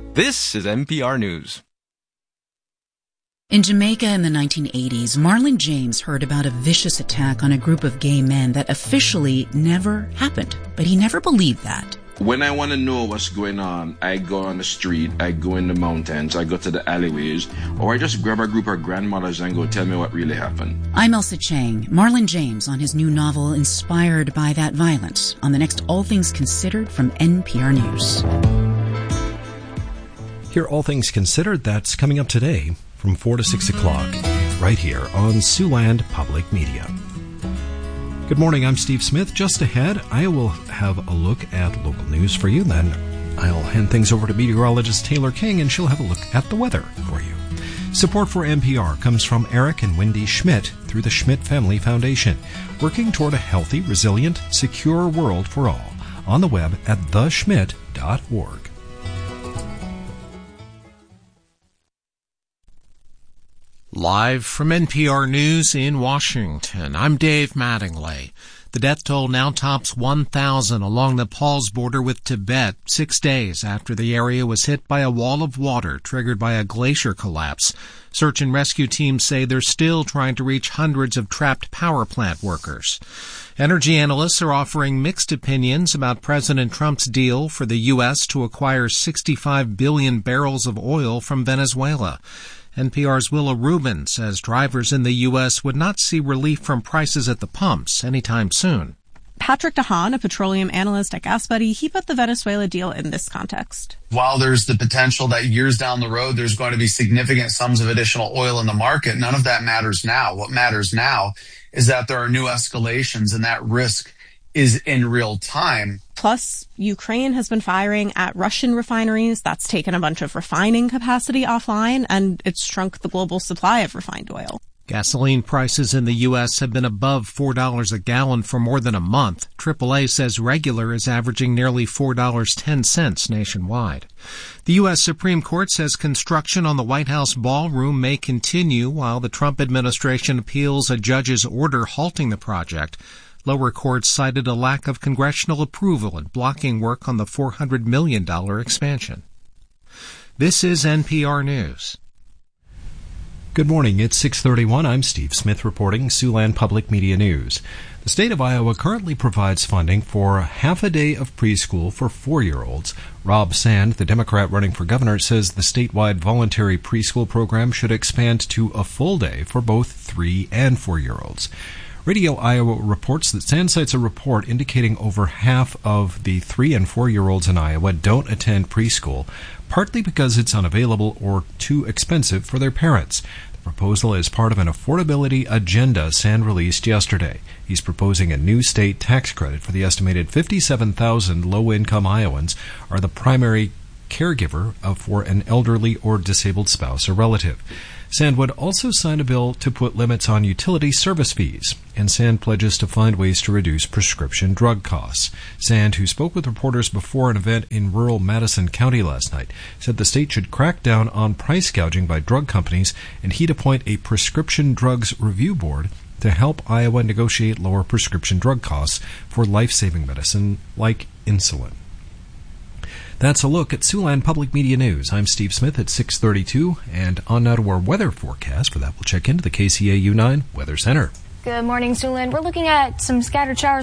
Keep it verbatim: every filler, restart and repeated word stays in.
This is N P R News. In Jamaica in the nineteen eighties, Marlon James heard about a vicious attack on a group of gay men that officially never happened, but he never believed that. When I want to know what's going on, I go on the street, I go in the mountains, I go to the alleyways, or I just grab a group of grandmothers and go, tell me what really happened. I'm Elsa Chang. Marlon James on his new novel inspired by that violence on the next All Things Considered from N P R News. Hear All Things Considered, that's coming up today from four to six o'clock, right here on Siouxland Public Media. Good morning, I'm Steve Smith. Just ahead, I will have a look at local news for you. Then I'll hand things over to meteorologist Taylor King, and she'll have a look at the weather for you. Support for N P R comes from Eric and Wendy Schmidt through the Schmidt Family Foundation, working toward a healthy, resilient, secure world for all. On the web at the schmidt dot org. Live from N P R News in Washington, I'm Dave Mattingly. The death toll now tops one thousand along Nepal's border with Tibet, six days after the area was hit by a wall of water triggered by a glacier collapse. Search and rescue teams say they're still trying to reach hundreds of trapped power plant workers. Energy analysts are offering mixed opinions about President Trump's deal for the U S to acquire sixty-five billion barrels of oil from Venezuela. N P R's Willa Rubin says drivers in the U S would not see relief from prices at the pumps anytime soon. Patrick DeHaan, a petroleum analyst at GasBuddy, he put the Venezuela deal in this context. While there's the potential that years down the road there's going to be significant sums of additional oil in the market, none of that matters now. What matters now is that there are new escalations, and that risk is in real time. Plus, Ukraine has been firing at Russian refineries. That's taken a bunch of refining capacity offline, and it's shrunk the global supply of refined oil. Gasoline prices in the U S have been above four dollars a gallon for more than a month. triple A says regular is averaging nearly four dollars and ten cents nationwide. The U S Supreme Court says construction on the White House ballroom may continue while the Trump administration appeals a judge's order halting the project. Lower courts cited a lack of congressional approval in blocking work on the four hundred million dollars expansion. This is N P R News. Good morning. It's six thirty-one. I'm Steve Smith reporting Siouxland Public Media News. The state of Iowa currently provides funding for half a day of preschool for four-year-olds. Rob Sand, the Democrat running for governor, says the statewide voluntary preschool program should expand to a full day for both three- and four-year-olds. Radio Iowa reports that Sand cites a report indicating over half of the three- and four-year-olds in Iowa don't attend preschool, partly because it's unavailable or too expensive for their parents. The proposal is part of an affordability agenda Sand released yesterday. He's proposing a new state tax credit for the estimated fifty-seven thousand low-income Iowans are the primary caregiver of, for an elderly or disabled spouse or relative. Sand would also sign a bill to put limits on utility service fees, and Sand pledges to find ways to reduce prescription drug costs. Sand, who spoke with reporters before an event in rural Madison County last night, said the state should crack down on price gouging by drug companies, and he'd appoint a prescription drugs review board to help Iowa negotiate lower prescription drug costs for life-saving medicine like insulin. That's a look at Siouxland Public Media News. I'm Steve Smith at six thirty-two, and on now to our weather forecast. For that, we'll check into the K C A U nine Weather Center. Good morning, Siouxland. We're looking at some scattered showers